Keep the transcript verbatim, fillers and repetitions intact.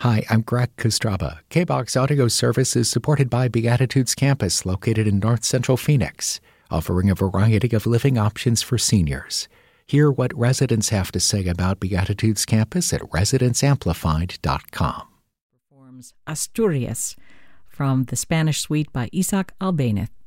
Hi, I'm Greg Kostraba. K-BOX Audio Service is supported by Beatitudes Campus, located in North Central Phoenix, offering a variety of living options for seniors. Hear what residents have to say about Beatitudes Campus at residence amplified dot com. Performs Asturias from the Spanish suite by Isaac Albéniz.